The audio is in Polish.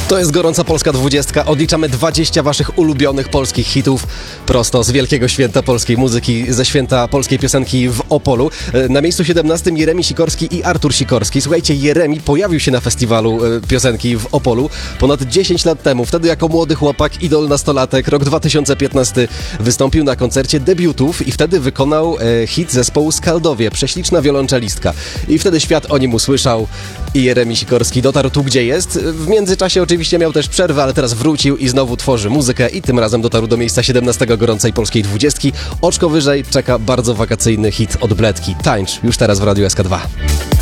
To jest gorąca Polska 20. Odliczamy 20 waszych ulubionych polskich hitów prosto z wielkiego święta polskiej muzyki, ze święta polskiej piosenki w Opolu. Na miejscu 17 Jeremi Sikorski i Artur Sikorski. Słuchajcie, Jeremi pojawił się na festiwalu piosenki w Opolu ponad 10 lat temu. Wtedy jako młody chłopak, idol nastolatek, rok 2015 wystąpił na koncercie debiutów i wtedy wykonał hit zespołu Skaldowie, Prześliczna wiolonczelistka. I wtedy świat o nim usłyszał i Jeremi Sikorski dotarł tu, gdzie jest. W międzyczasie oczywiście miał też przerwę, ale teraz wrócił i znowu tworzy muzykę i tym razem dotarł do miejsca 17 gorącej polskiej 20. Oczko wyżej czeka bardzo wakacyjny hit od Bledki. Tańcz już teraz w Radiu SK2.